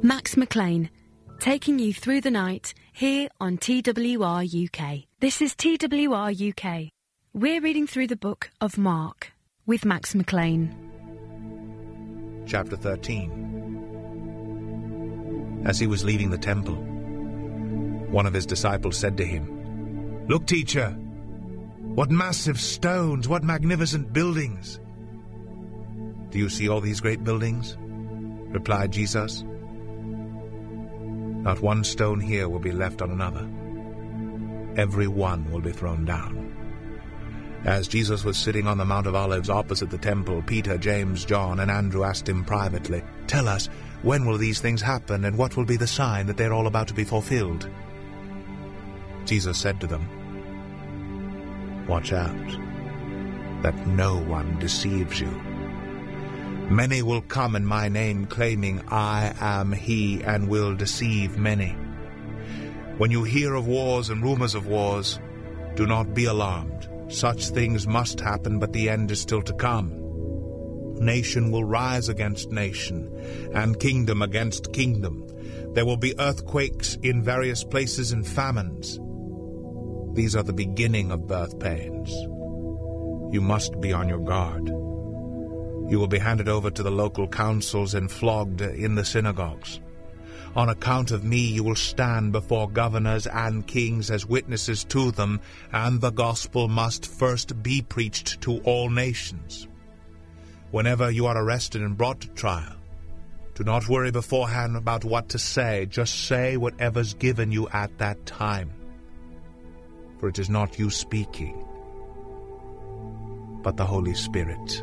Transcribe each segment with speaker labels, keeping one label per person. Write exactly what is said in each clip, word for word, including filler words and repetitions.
Speaker 1: Max McLean, taking you through the night here on T W R U K. This is T W R U K. We're reading through the book of Mark with Max McLean.
Speaker 2: Chapter thirteen. As he was leaving the temple, one of his disciples said to him, "Look, teacher, what massive stones, what magnificent buildings!" "Do you see all these great buildings?" replied Jesus. "Not one stone here will be left on another. Every one will be thrown down." As Jesus was sitting on the Mount of Olives opposite the temple, Peter, James, John, and Andrew asked him privately, "Tell us, when will these things happen, and what will be the sign that they're all about to be fulfilled?" Jesus said to them, "Watch out, that no one deceives you. Many will come in my name, claiming, 'I am he,' and will deceive many. When you hear of wars and rumors of wars, do not be alarmed. Such things must happen, but the end is still to come. Nation will rise against nation, and kingdom against kingdom. There will be earthquakes in various places and famines. These are the beginning of birth pains. You must be on your guard. You will be handed over to the local councils and flogged in the synagogues. On account of me you will stand before governors and kings as witnesses to them, and the gospel must first be preached to all nations. Whenever you are arrested and brought to trial, do not worry beforehand about what to say. Just say whatever's given you at that time. For it is not you speaking, but the Holy Spirit.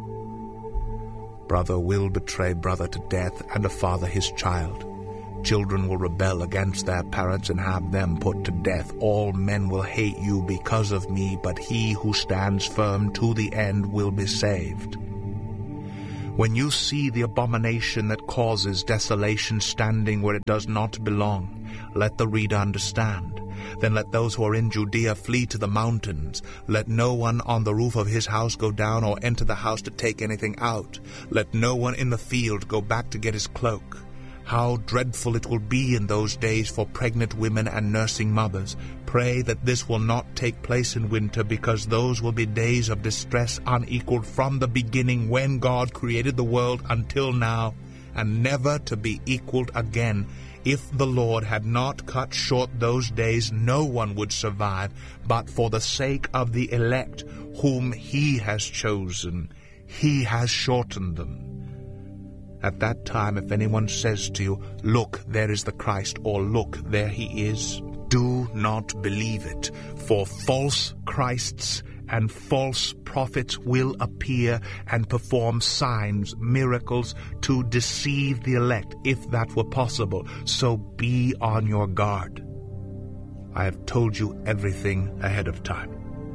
Speaker 2: Brother will betray brother to death, and a father his child. Children will rebel against their parents and have them put to death. All men will hate you because of me, but he who stands firm to the end will be saved. When you see the abomination that causes desolation standing where it does not belong, let the reader understand. Then let those who are in Judea flee to the mountains. Let no one on the roof of his house go down or enter the house to take anything out. Let no one in the field go back to get his cloak. How dreadful it will be in those days for pregnant women and nursing mothers. Pray that this will not take place in winter, because those will be days of distress unequaled from the beginning when God created the world until now, and never to be equaled again. If the Lord had not cut short those days, no one would survive, but for the sake of the elect, whom he has chosen, he has shortened them. At that time, if anyone says to you, 'Look, there is the Christ,' or 'Look, there he is,' do not believe it, for false Christs and false prophets will appear and perform signs, miracles, to deceive the elect, if that were possible. So be on your guard. I have told you everything ahead of time.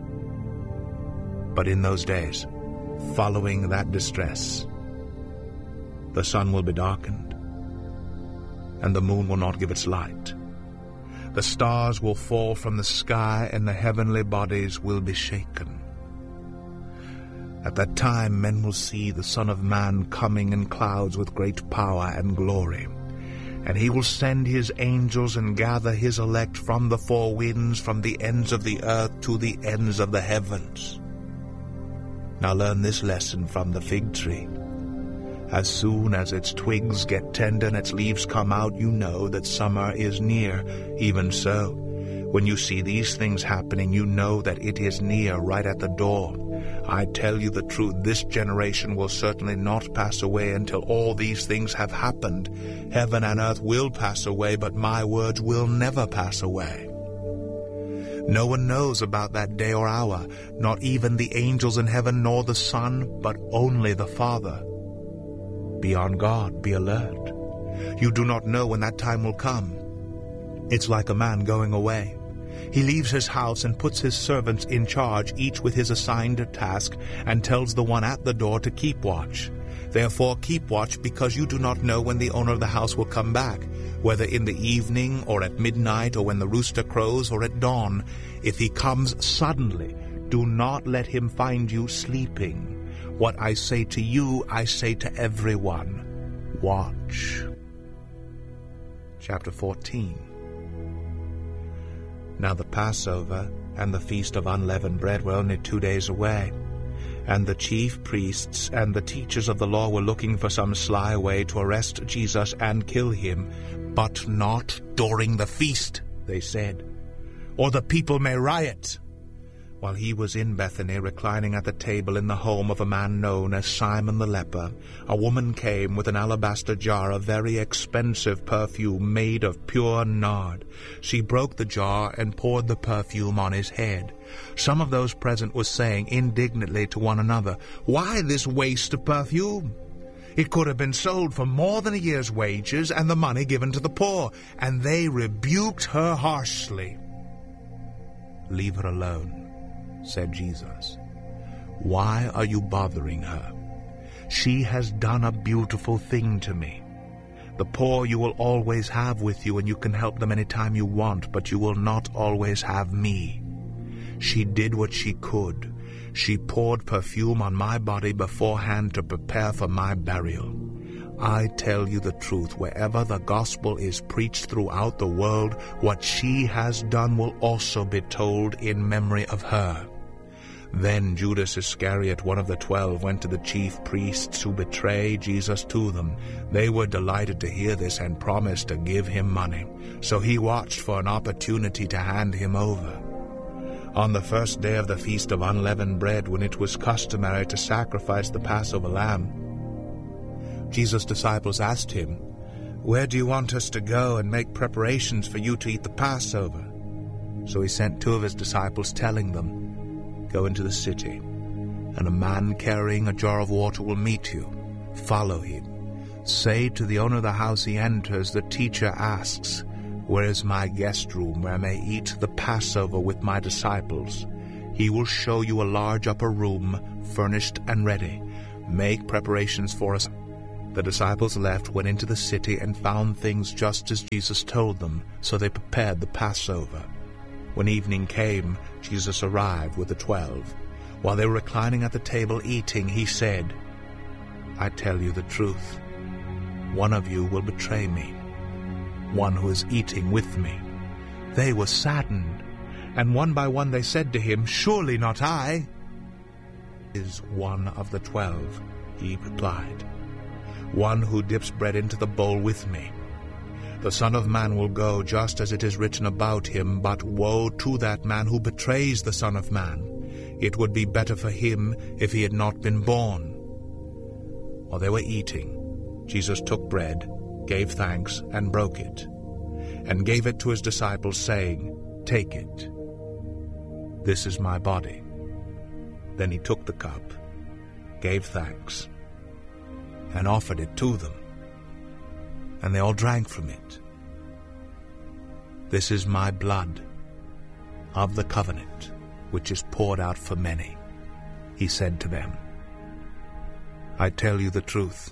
Speaker 2: But in those days, following that distress, the sun will be darkened, and the moon will not give its light. The stars will fall from the sky, and the heavenly bodies will be shaken. At that time men will see the Son of Man coming in clouds with great power and glory. And he will send his angels and gather his elect from the four winds, from the ends of the earth to the ends of the heavens. Now learn this lesson from the fig tree. As soon as its twigs get tender and its leaves come out, you know that summer is near. Even so, when you see these things happening, you know that it is near, right at the door. I tell you the truth, this generation will certainly not pass away until all these things have happened. Heaven and earth will pass away, but my words will never pass away. No one knows about that day or hour, not even the angels in heaven nor the Son, but only the Father. Be on guard, be alert. You do not know when that time will come. It's like a man going away. He leaves his house and puts his servants in charge, each with his assigned task, and tells the one at the door to keep watch. Therefore keep watch, because you do not know when the owner of the house will come back, whether in the evening or at midnight or when the rooster crows or at dawn. If he comes suddenly, do not let him find you sleeping. What I say to you, I say to everyone, watch. chapter fourteen. Now the Passover and the Feast of Unleavened Bread were only two days away, and the chief priests and the teachers of the law were looking for some sly way to arrest Jesus and kill him. But not during the feast, they said, or the people may riot. While he was in Bethany, reclining at the table in the home of a man known as Simon the leper, a woman came with an alabaster jar of very expensive perfume made of pure nard. She broke the jar and poured the perfume on his head. Some of those present were saying indignantly to one another, "Why this waste of perfume? It could have been sold for more than a year's wages and the money given to the poor." And they rebuked her harshly. "Leave her alone," said Jesus. "Why are you bothering her? She has done a beautiful thing to me. The poor you will always have with you, and you can help them any time you want, but you will not always have me. She did what she could. She poured perfume on my body beforehand to prepare for my burial. I tell you the truth, wherever the gospel is preached throughout the world, what she has done will also be told in memory of her." Then Judas Iscariot, one of the twelve, went to the chief priests to betray Jesus to them. They were delighted to hear this and promised to give him money. So he watched for an opportunity to hand him over. On the first day of the Feast of Unleavened Bread, when it was customary to sacrifice the Passover lamb, Jesus' disciples asked him, "Where do you want us to go and make preparations for you to eat the Passover?" So he sent two of his disciples, telling them, "Go into the city, and a man carrying a jar of water will meet you. Follow him. Say to the owner of the house he enters, 'The teacher asks, where is my guest room where I may eat the Passover with my disciples?' He will show you a large upper room, furnished and ready. Make preparations for us." The disciples left, went into the city, and found things just as Jesus told them, so they prepared the Passover. When evening came, Jesus arrived with the twelve. While they were reclining at the table eating, he said, "I tell you the truth. One of you will betray me, one who is eating with me." They were saddened, and one by one they said to him, "Surely not I." "Is one of the twelve," he replied, "one who dips bread into the bowl with me. The Son of Man will go just as it is written about him, but woe to that man who betrays the Son of Man. It would be better for him if he had not been born." While they were eating, Jesus took bread, gave thanks, and broke it, and gave it to his disciples, saying, "Take it. This is my body." Then he took the cup, gave thanks, and offered it to them, and they all drank from it. "This is my blood of the covenant, which is poured out for many," he said to them. "I tell you the truth.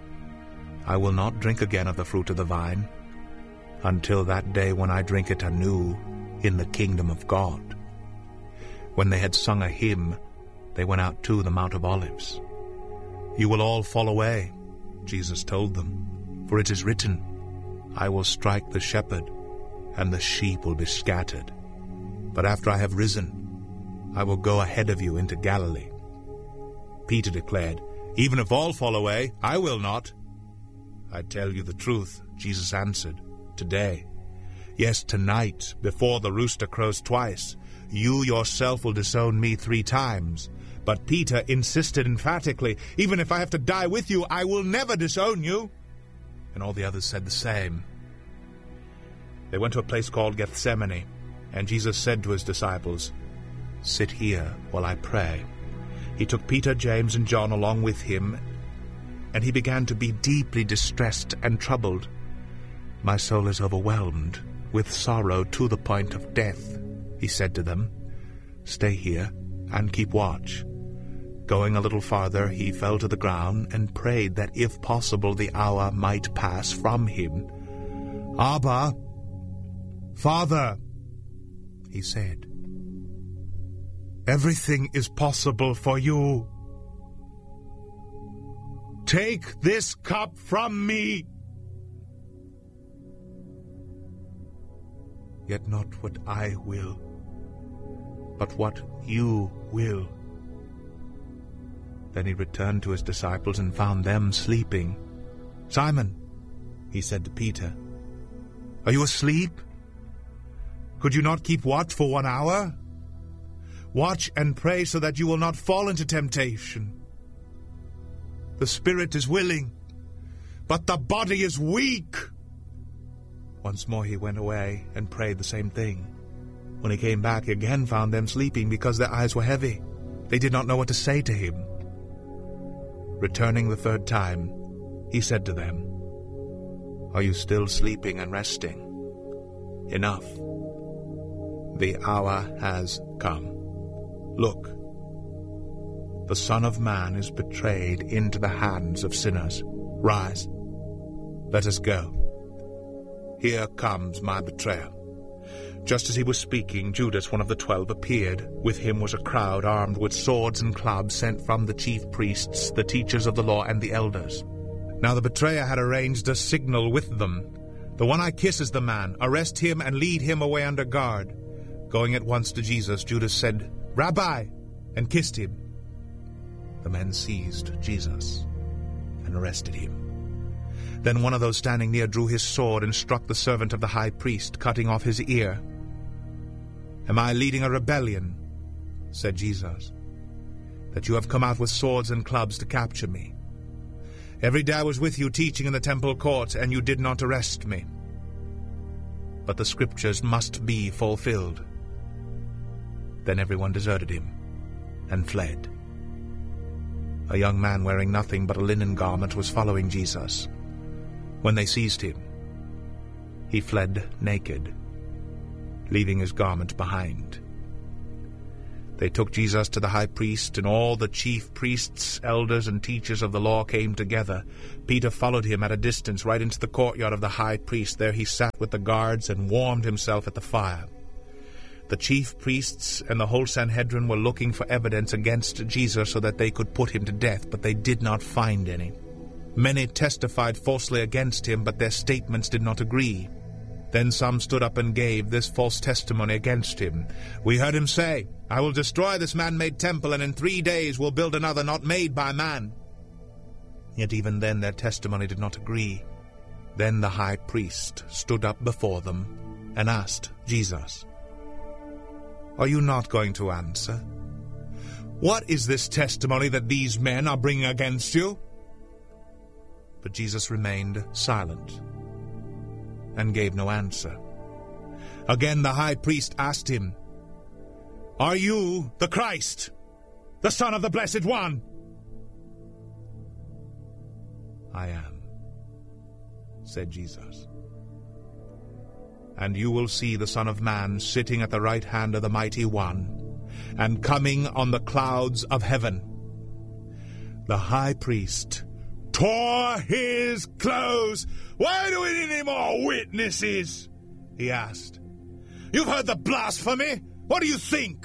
Speaker 2: I will not drink again of the fruit of the vine until that day when I drink it anew in the kingdom of God." When they had sung a hymn, they went out to the Mount of Olives. "You will all fall away," Jesus told them, "for it is written, 'I will strike the shepherd, and the sheep will be scattered.' But after I have risen, I will go ahead of you into Galilee." Peter declared, "Even if all fall away, I will not." "I tell you the truth," Jesus answered, "today, yes, tonight, before the rooster crows twice, you yourself will disown me three times." But Peter insisted emphatically, "Even if I have to die with you, I will never disown you." And all the others said the same. They went to a place called Gethsemane, and Jesus said to his disciples, "Sit here while I pray." He took Peter, James, and John along with him, and he began to be deeply distressed and troubled. "My soul is overwhelmed with sorrow to the point of death," he said to them. "Stay here and keep watch." Going a little farther, he fell to the ground and prayed that if possible the hour might pass from him. "Abba, Father," he said, "everything is possible for you. Take this cup from me. Yet not what I will, but what you will." Then he returned to his disciples and found them sleeping. "Simon," he said to Peter, "are you asleep? Could you not keep watch for one hour? Watch and pray so that you will not fall into temptation. The spirit is willing, but the body is weak." Once more he went away and prayed the same thing. When he came back, he again found them sleeping because their eyes were heavy. They did not know what to say to him. Returning the third time, he said to them, "Are you still sleeping and resting? Enough. The hour has come. Look, the Son of Man is betrayed into the hands of sinners. Rise, let us go. Here comes my betrayer." Just as he was speaking, Judas, one of the twelve, appeared. With him was a crowd armed with swords and clubs sent from the chief priests, the teachers of the law, and the elders. Now the betrayer had arranged a signal with them. "The one I kiss is the man. Arrest him and lead him away under guard." Going at once to Jesus, Judas said, "Rabbi," and kissed him. The men seized Jesus and arrested him. Then one of those standing near drew his sword and struck the servant of the high priest, cutting off his ear. "Am I leading a rebellion," said Jesus, "that you have come out with swords and clubs to capture me? Every day I was with you teaching in the temple courts, and you did not arrest me. But the scriptures must be fulfilled." Then everyone deserted him and fled. A young man wearing nothing but a linen garment was following Jesus. When they seized him, he fled naked, leaving his garment behind. They took Jesus to the high priest, and all the chief priests, elders, and teachers of the law came together. Peter followed him at a distance right into the courtyard of the high priest. There he sat with the guards and warmed himself at the fire. The chief priests and the whole Sanhedrin were looking for evidence against Jesus so that they could put him to death, but they did not find any. Many testified falsely against him, but their statements did not agree. Then some stood up and gave this false testimony against him. "We heard him say, 'I will destroy this man-made temple, and in three days will build another not made by man.' Yet even then their testimony did not agree. Then the high priest stood up before them and asked Jesus, 'Are you not going to answer? What is this testimony that these men are bringing against you?' But Jesus remained silent and gave no answer. Again the high priest asked him, 'Are you the Christ, the Son of the Blessed One?' 'I am,' said Jesus. 'And you will see the Son of Man sitting at the right hand of the Mighty One, and coming on the clouds of heaven.' The high priest tore his clothes. 'Why do we need any more witnesses?' he asked. 'You've heard the blasphemy. What do you think?'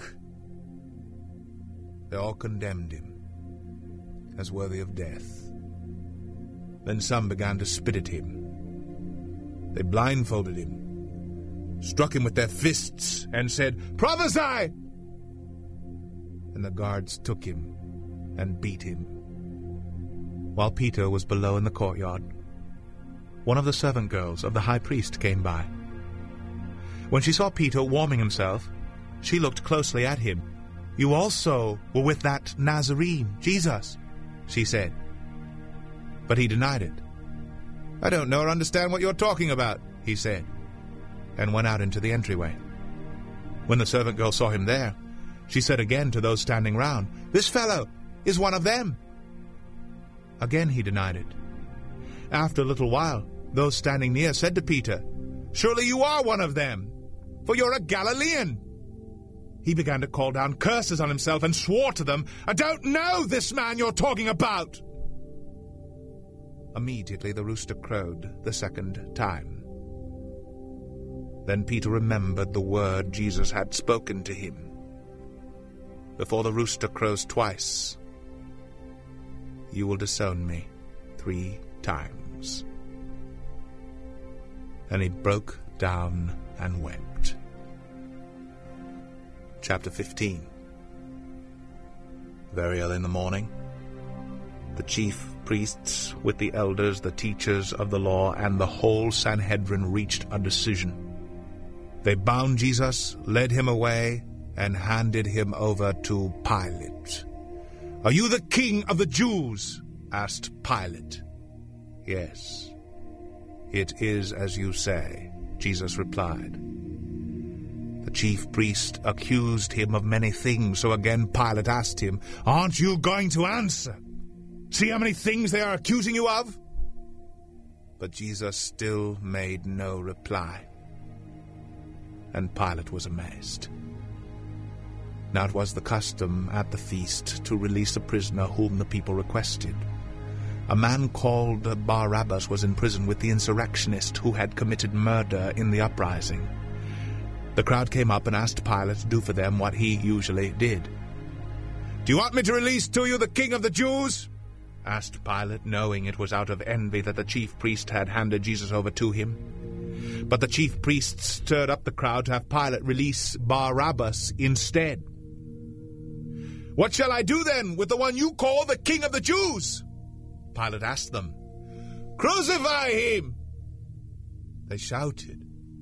Speaker 2: They all condemned him as worthy of death. Then some began to spit at him. They blindfolded him, struck him with their fists, and said, 'Prophesy!' And the guards took him and beat him. While Peter was below in the courtyard, one of the servant girls of the high priest came by. When she saw Peter warming himself, she looked closely at him. 'You also were with that Nazarene, Jesus,' she said. But he denied it. 'I don't know or understand what you're talking about,' he said, and went out into the entryway. When the servant girl saw him there, she said again to those standing round, 'This fellow is one of them.' Again he denied it. After a little while, those standing near said to Peter, 'Surely you are one of them, for you're a Galilean.' He began to call down curses on himself and swore to them, 'I don't know this man you're talking about.' Immediately the rooster crowed the second time. Then Peter remembered the word Jesus had spoken to him. 'Before the rooster crows twice, you will disown me three times.' and he broke down and wept. Chapter fifteen. Very early in the morning, the chief priests with the elders, the teachers of the law, and the whole Sanhedrin reached a decision. They bound Jesus, led him away, and handed him over to Pilate. "Are you the king of the Jews?" asked Pilate. "Yes, it is as you say," Jesus replied. The chief priest accused him of many things, so again Pilate asked him, "Aren't you going to answer? See how many things they are accusing you of?" But Jesus still made no reply, and Pilate was amazed. Now it was the custom at the feast to release a prisoner whom the people requested. A man called Barabbas was in prison with the insurrectionist who had committed murder in the uprising. The crowd came up and asked Pilate to do for them what he usually did. "Do you want me to release to you the king of the Jews?" asked Pilate, knowing it was out of envy that the chief priest had handed Jesus over to him. But the chief priests stirred up the crowd to have Pilate release Barabbas instead. "What shall I do then with the one you call the king of the Jews?" Pilate asked them. "Crucify him!" They shouted.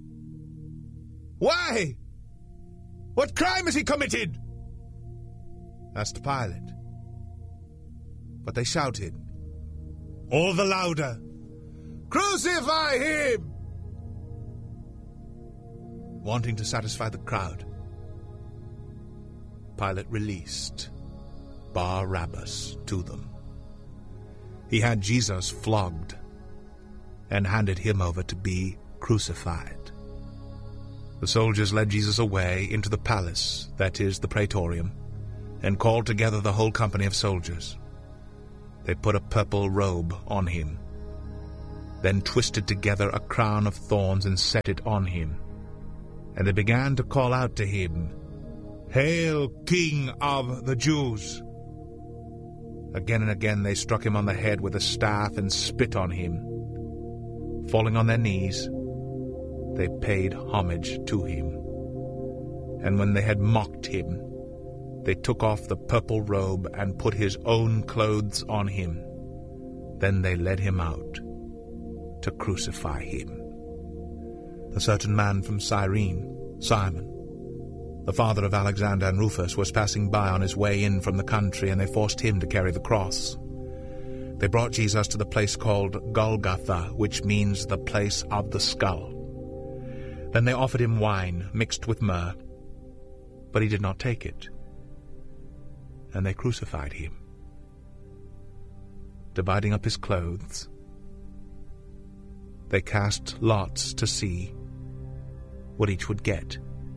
Speaker 2: "Why? What crime has he committed?" asked Pilate. But they shouted all the louder, "Crucify him!" Wanting to satisfy the crowd, Pilate released Barabbas to them. He had Jesus flogged and handed him over to be crucified. The soldiers led Jesus away into the palace, that is, the praetorium, and called together the whole company of soldiers. They put a purple robe on him, then twisted together a crown of thorns and set it on him. And they began to call out to him, "Hail, King of the Jews!" Again and again they struck him on the head with a staff and spit on him. Falling on their knees, they paid homage to him. And when they had mocked him, they took off the purple robe and put his own clothes on him. Then they led him out to crucify him. A certain man from Cyrene, Simon, the father of Alexander and Rufus, was passing by on his way in from the country, and they forced him to carry the cross. They brought Jesus to the place called Golgotha, which means the place of the skull. Then they offered him wine mixed with myrrh, but he did not take it. And they crucified him, dividing up his clothes. They cast lots to see what each would get.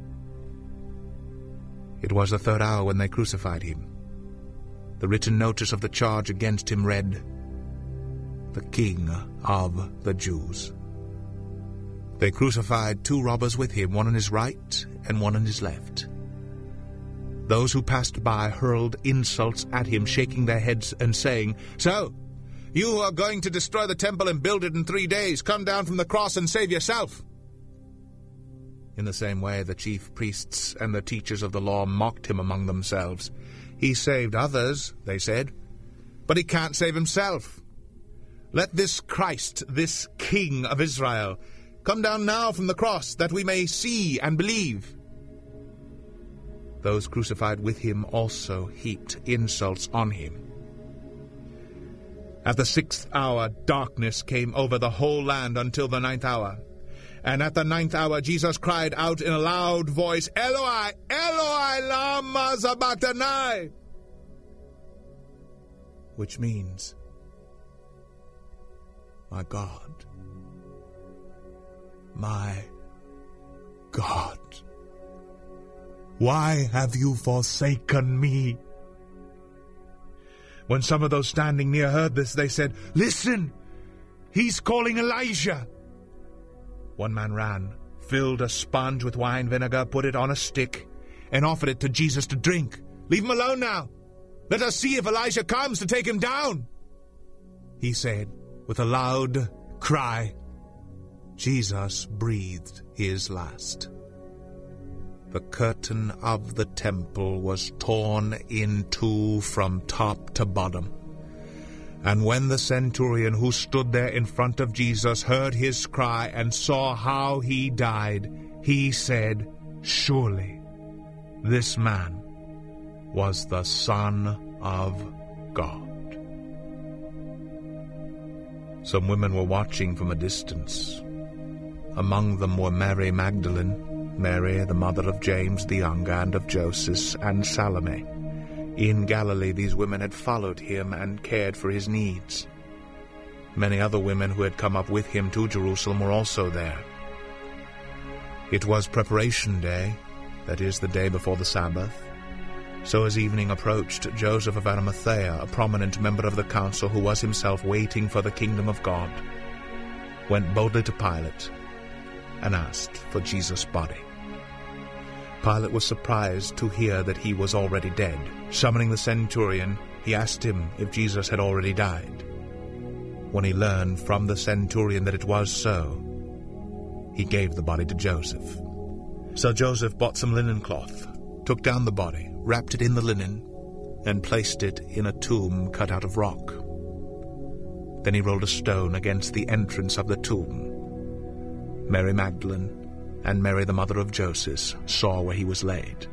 Speaker 2: It was the third hour when they crucified him. The written notice of the charge against him read, "The King of the Jews." They crucified two robbers with him, one on his right and one on his left. Those who passed by hurled insults at him, shaking their heads and saying, "So, you are going to destroy the temple and build it in three days. Come down from the cross and save yourself." In the same way, the chief priests and the teachers of the law mocked him among themselves. "He saved others," they said, "but he can't save himself. Let this Christ, this King of Israel, come down now from the cross, that we may see and believe." Those crucified with him also heaped insults on him. At the sixth hour, darkness came over the whole land until the ninth hour. And at the ninth hour, Jesus cried out in a loud voice, "Eloi, Eloi, lama sabachthani," which means, "My God, my God, why have you forsaken me?" When some of those standing near heard this, they said, "Listen, he's calling Elijah." One man ran, filled a sponge with wine vinegar, put it on a stick, and offered it to Jesus to drink. "Leave him alone now. Let us see if Elijah comes to take him down," he said with a loud cry. Jesus breathed his last. The curtain of the temple was torn in two from top to bottom. And when the centurion who stood there in front of Jesus heard his cry and saw how he died, he said, "Surely this man was the Son of God." Some women were watching from a distance. Among them were Mary Magdalene, Mary, the mother of James the younger and of Joseph, and Salome. In Galilee these women had followed him and cared for his needs. Many other women who had come up with him to Jerusalem were also there. It was preparation day, that is, the day before the Sabbath. So as evening approached, Joseph of Arimathea, a prominent member of the council who was himself waiting for the kingdom of God, went boldly to Pilate and asked for Jesus' body. Pilate was surprised to hear that he was already dead. Summoning the centurion, he asked him if Jesus had already died. When he learned from the centurion that it was so, he gave the body to Joseph. So Joseph bought some linen cloth, took down the body, wrapped it in the linen, and placed it in a tomb cut out of rock. Then he rolled a stone against the entrance of the tomb. Mary Magdalene and Mary the mother of Joseph saw where he was laid.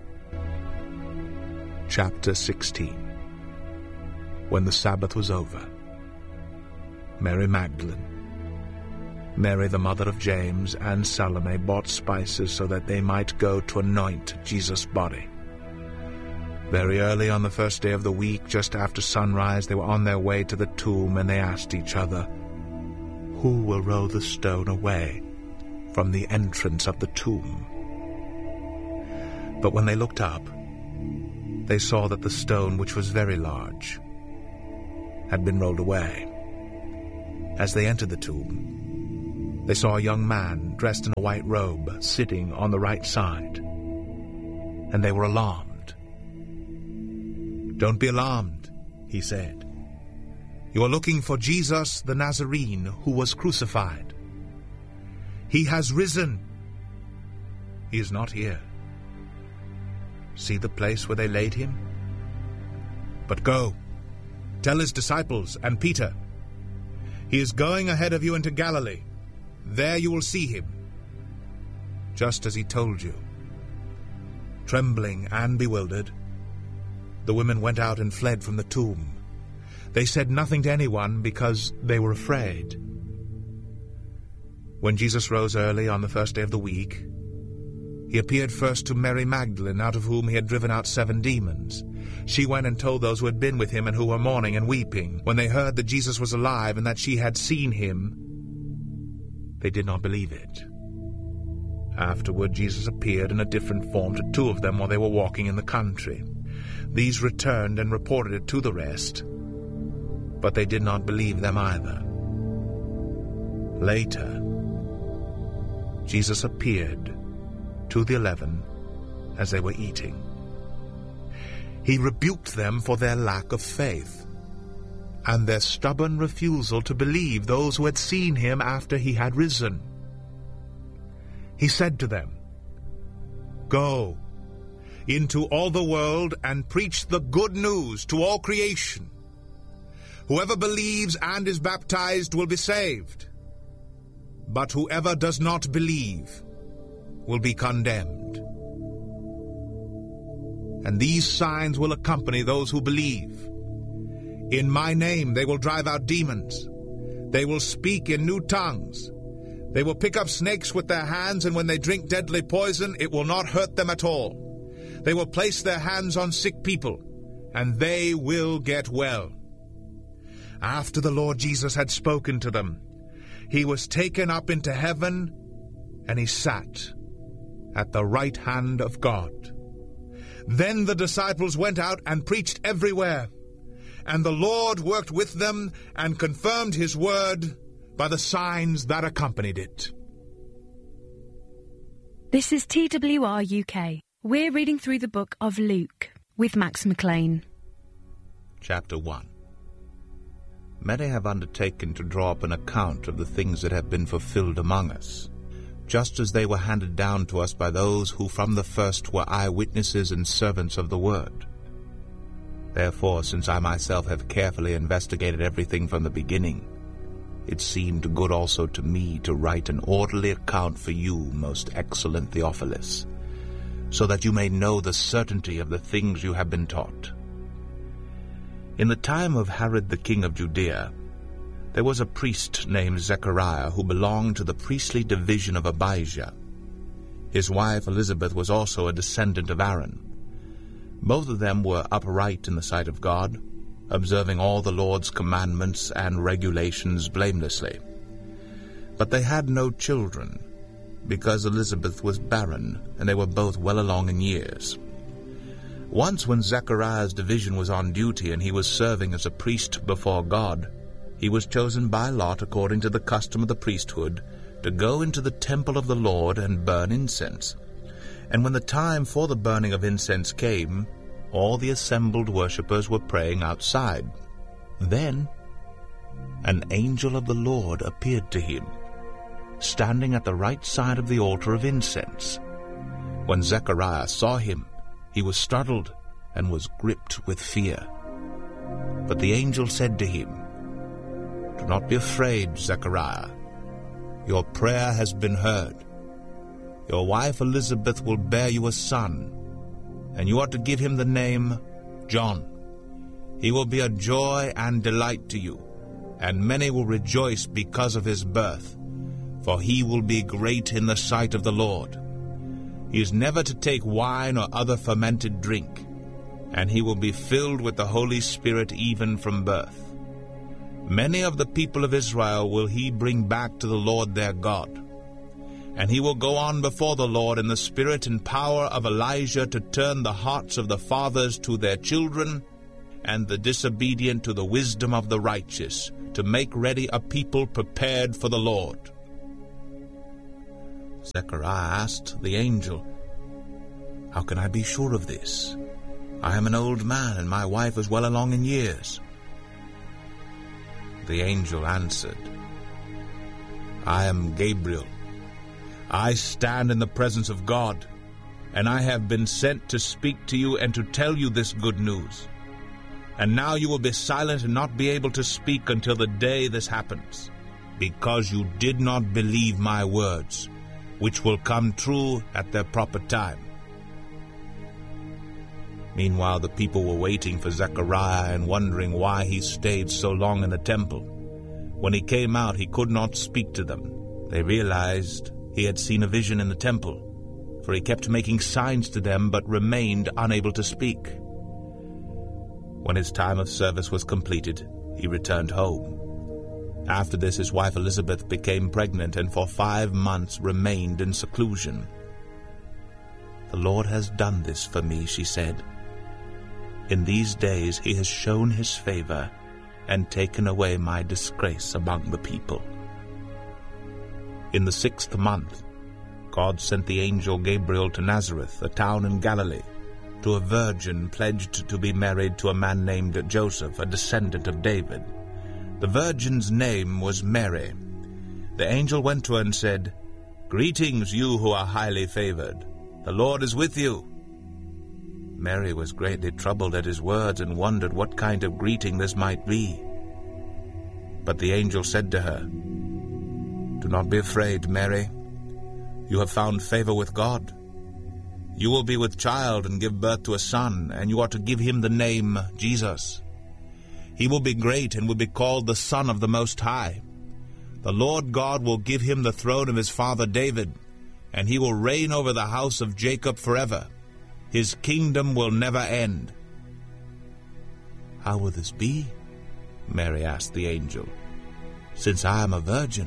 Speaker 2: Chapter sixteen. When the Sabbath was over, Mary Magdalene, Mary the mother of James, and Salome bought spices so that they might go to anoint Jesus' body. Very early on the first day of the week, just after sunrise, they were on their way to the tomb, and they asked each other, "Who will roll the stone away from the entrance of the tomb?" But when they looked up, they saw that the stone, which was very large, had been rolled away. As they entered the tomb, they saw a young man dressed in a white robe sitting on the right side, and they were alarmed. "Don't be alarmed," he said. "You are looking for Jesus the Nazarene, who was crucified. He has risen. He is not here. See the place where they laid him? But go, tell his disciples and Peter, he is going ahead of you into Galilee. There you will see him, just as he told you." Trembling and bewildered, the women went out and fled from the tomb. They said nothing to anyone because they were afraid. When Jesus rose early on the first day of the week, he appeared first to Mary Magdalene, out of whom he had driven out seven demons. She went and told those who had been with him and who were mourning and weeping. When they heard that Jesus was alive and that she had seen him, they did not believe it. Afterward, Jesus appeared in a different form to two of them while they were walking in the country. These returned and reported it to the rest, but they did not believe them either. Later, Jesus appeared to the eleven as they were eating. He rebuked them for their lack of faith and their stubborn refusal to believe those who had seen him after he had risen. He said to them, "Go into all the world and preach the good news to all creation. Whoever believes and is baptized will be saved, but whoever does not believe will be condemned. And these signs will accompany those who believe. In my name they will drive out demons. They will speak in new tongues. They will pick up snakes with their hands, and when they drink deadly poison, it will not hurt them at all. They will place their hands on sick people, and they will get well." After the Lord Jesus had spoken to them, he was taken up into heaven, and he sat at the right hand of God. Then the disciples went out and preached everywhere, and the Lord worked with them and confirmed his word by the signs that accompanied it.
Speaker 1: This is T W R U K. We're reading through the book of Luke with Max McLean.
Speaker 2: Chapter one. Many have undertaken to draw up an account of the things that have been fulfilled among us, just as they were handed down to us by those who from the first were eyewitnesses and servants of the word. Therefore, since I myself have carefully investigated everything from the beginning, it seemed good also to me to write an orderly account for you, most excellent Theophilus, so that you may know the certainty of the things you have been taught. In the time of Herod the king of Judea, there was a priest named Zechariah who belonged to the priestly division of Abijah. His wife Elizabeth was also a descendant of Aaron. Both of them were upright in the sight of God, observing all the Lord's commandments and regulations blamelessly. But they had no children, because Elizabeth was barren, and they were both well along in years. Once when Zechariah's division was on duty and he was serving as a priest before God, he was chosen by lot according to the custom of the priesthood to go into the temple of the Lord and burn incense. And when the time for the burning of incense came, all the assembled worshippers were praying outside. Then an angel of the Lord appeared to him, standing at the right side of the altar of incense. When Zechariah saw him, he was startled and was gripped with fear. But the angel said to him, "Do not be afraid, Zechariah. Your prayer has been heard. Your wife Elizabeth will bear you a son, and you are to give him the name John. He will be a joy and delight to you, and many will rejoice because of his birth, for he will be great in the sight of the Lord. He is never to take wine or other fermented drink, and he will be filled with the Holy Spirit even from birth. Many of the people of Israel will he bring back to the Lord their God, and he will go on before the Lord in the spirit and power of Elijah to turn the hearts of the fathers to their children, and the disobedient to the wisdom of the righteous, to make ready a people prepared for the Lord." Zechariah asked the angel, "How can I be sure of this? I am an old man, and my wife is well along in years." The angel answered, "I am Gabriel. I stand in the presence of God, and I have been sent to speak to you and to tell you this good news. And now you will be silent and not be able to speak until the day this happens, because you did not believe my words, which will come true at their proper time." Meanwhile, the people were waiting for Zechariah and wondering why he stayed so long in the temple. When he came out, he could not speak to them. They realized he had seen a vision in the temple, for he kept making signs to them but remained unable to speak. When his time of service was completed, he returned home. After this, his wife Elizabeth became pregnant and for five months remained in seclusion. "The Lord has done this for me," she said. "In these days he has shown his favor and taken away my disgrace among the people." In the sixth month, God sent the angel Gabriel to Nazareth, a town in Galilee, to a virgin pledged to be married to a man named Joseph, a descendant of David. The virgin's name was Mary. The angel went to her and said, "Greetings, you who are highly favored. The Lord is with you." Mary was greatly troubled at his words and wondered what kind of greeting this might be. But the angel said to her, "Do not be afraid, Mary. You have found favor with God. You will be with child and give birth to a son, and you are to give him the name Jesus. He will be great and will be called the Son of the Most High. The Lord God will give him the throne of his father David, and he will reign over the house of Jacob forever. His kingdom will never end." "How will this be?" Mary asked the angel, "since I am a virgin?"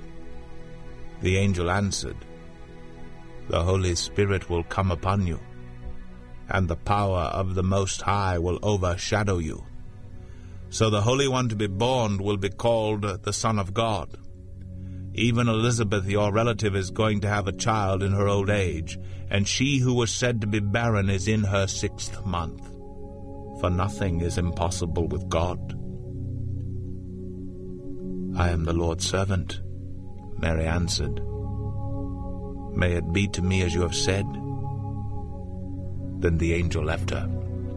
Speaker 2: The angel answered, "The Holy Spirit will come upon you, and the power of the Most High will overshadow you. So the Holy One to be born will be called the Son of God. Even Elizabeth, your relative, is going to have a child in her old age, and she who was said to be barren is in her sixth month. For nothing is impossible with God." "I am the Lord's servant," Mary answered. "May it be to me as you have said." Then the angel left her.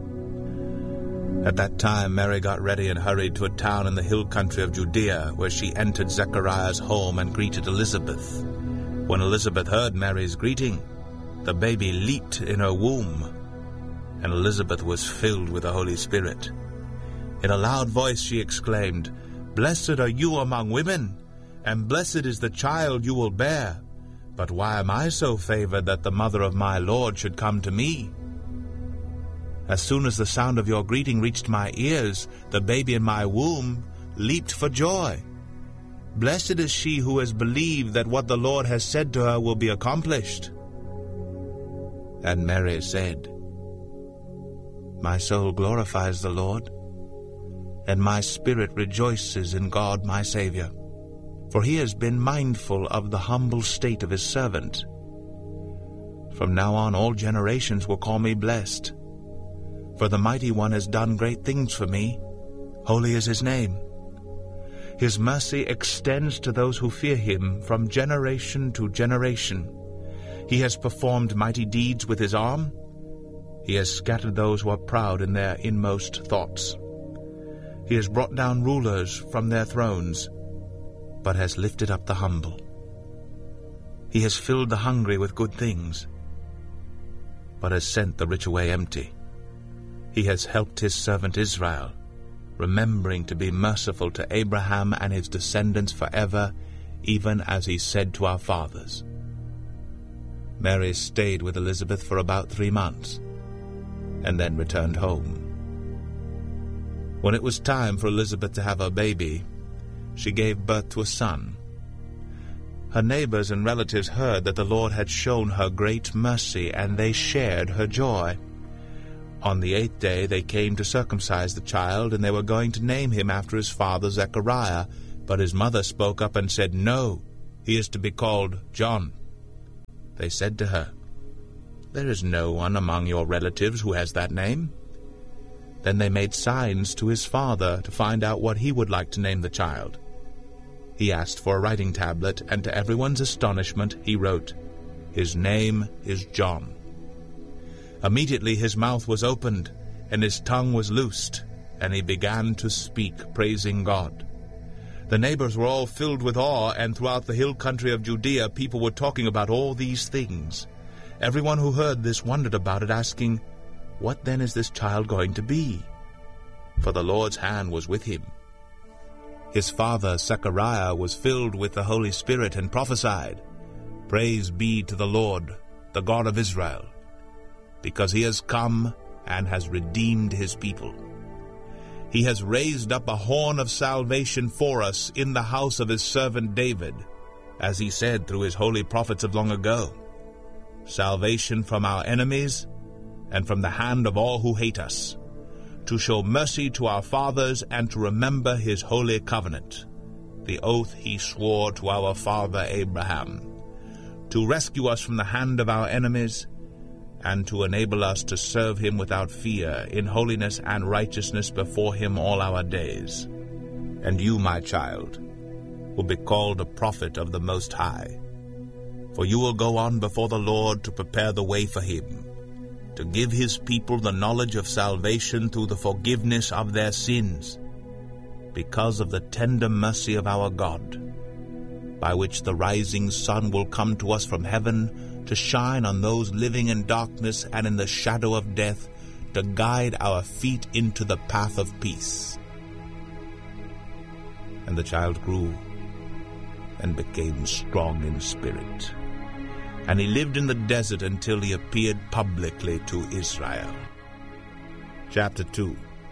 Speaker 2: At that time Mary got ready and hurried to a town in the hill country of Judea, where she entered Zechariah's home and greeted Elizabeth. When Elizabeth heard Mary's greeting, the baby leaped in her womb, and Elizabeth was filled with the Holy Spirit. In a loud voice she exclaimed, "Blessed are you among women, and blessed is the child you will bear. But why am I so favored that the mother of my Lord should come to me? As soon as the sound of your greeting reached my ears, the baby in my womb leaped for joy. Blessed is she who has believed that what the Lord has said to her will be accomplished." And Mary said, "My soul glorifies the Lord, and my spirit rejoices in God my Savior, for he has been mindful of the humble state of his servant. From now on all generations will call me blessed. For the Mighty One has done great things for me. Holy is his name. His mercy extends to those who fear him from generation to generation. He has performed mighty deeds with his arm. He has scattered those who are proud in their inmost thoughts. He has brought down rulers from their thrones, but has lifted up the humble. He has filled the hungry with good things, but has sent the rich away empty. He has helped his servant Israel, remembering to be merciful to Abraham and his descendants forever, even as he said to our fathers." Mary stayed with Elizabeth for about three months, and then returned home. When it was time for Elizabeth to have her baby, she gave birth to a son. Her neighbors and relatives heard that the Lord had shown her great mercy, and they shared her joy. On the eighth day they came to circumcise the child, and they were going to name him after his father Zechariah, but his mother spoke up and said, "No, he is to be called John." They said to her, "There is no one among your relatives who has that name." Then they made signs to his father to find out what he would like to name the child. He asked for a writing tablet, and to everyone's astonishment he wrote, "His name is John." Immediately his mouth was opened, and his tongue was loosed, and he began to speak, praising God. The neighbors were all filled with awe, and throughout the hill country of Judea people were talking about all these things. Everyone who heard this wondered about it, asking, "What then is this child going to be?" For the Lord's hand was with him. His father Zechariah was filled with the Holy Spirit and prophesied, "Praise be to the Lord, the God of Israel, because he has come and has redeemed his people. He has raised up a horn of salvation for us in the house of his servant David, as he said through his holy prophets of long ago, salvation from our enemies and from the hand of all who hate us, to show mercy to our fathers and to remember his holy covenant, the oath he swore to our father Abraham, to rescue us from the hand of our enemies and to enable us to serve him without fear, in holiness and righteousness before him all our days. And you, my child, will be called a prophet of the Most High, for you will go on before the Lord to prepare the way for him, to give his people the knowledge of salvation through the forgiveness of their sins, because of the tender mercy of our God, by which the rising sun will come to us from heaven to shine on those living in darkness and in the shadow of death, to guide our feet into the path of peace." And the child grew and became strong in spirit, and he lived in the desert until he appeared publicly to Israel. Chapter two.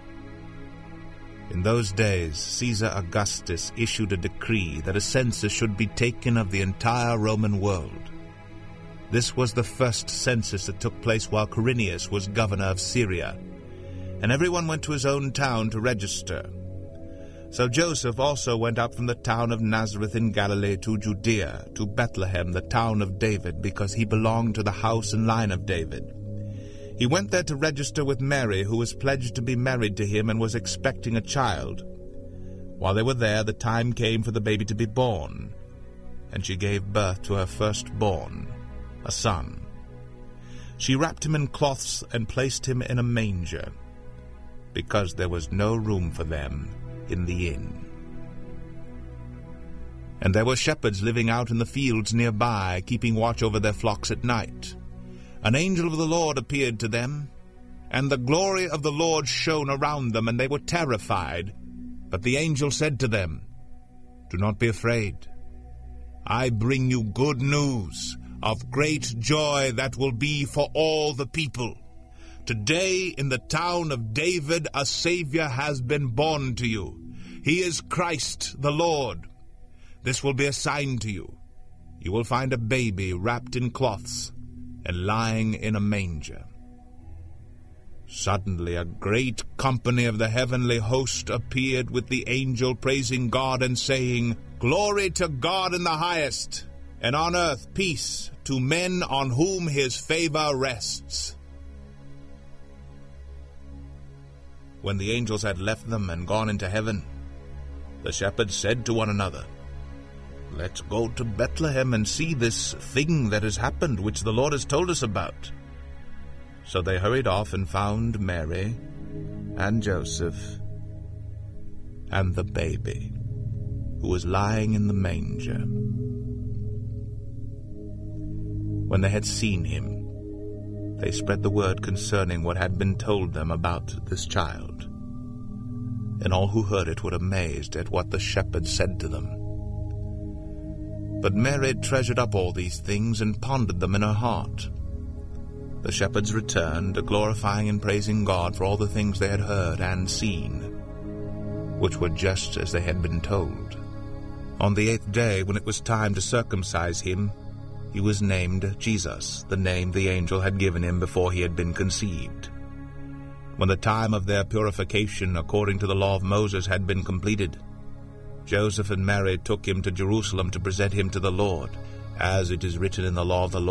Speaker 2: In those days Caesar Augustus issued a decree that a census should be taken of the entire Roman world. This was the first census that took place while Quirinius was governor of Syria, and everyone went to his own town to register. So Joseph also went up from the town of Nazareth in Galilee to Judea, to Bethlehem, the town of David, because he belonged to the house and line of David. He went there to register with Mary, who was pledged to be married to him and was expecting a child. While they were there, the time came for the baby to be born, and she gave birth to her firstborn, a son. She wrapped him in cloths and placed him in a manger, because there was no room for them in the inn. And there were shepherds living out in the fields nearby, keeping watch over their flocks at night. An angel of the Lord appeared to them, and the glory of the Lord shone around them, and they were terrified. But the angel said to them, "Do not be afraid. I bring you good news of great joy that will be for all the people. Today in the town of David a Savior has been born to you. He is Christ the Lord. This will be a sign to you. You will find a baby wrapped in cloths and lying in a manger." Suddenly a great company of the heavenly host appeared with the angel, praising God and saying, "Glory to God in the highest, and on earth peace to men on whom his favor rests." When the angels had left them and gone into heaven, the shepherds said to one another, "Let's go to Bethlehem and see this thing that has happened, which the Lord has told us about." So they hurried off and found Mary and Joseph and the baby, who was lying in the manger. When they had seen him, they spread the word concerning what had been told them about this child. And all who heard it were amazed at what the shepherds said to them. But Mary treasured up all these things and pondered them in her heart. The shepherds returned, glorifying and praising God for all the things they had heard and seen, which were just as they had been told. On the eighth day, when it was time to circumcise him, he was named Jesus, the name the angel had given him before he had been conceived. When the time of their purification according to the law of Moses had been completed, Joseph and Mary took him to Jerusalem to present him to the Lord, as it is written in the law of the Lord.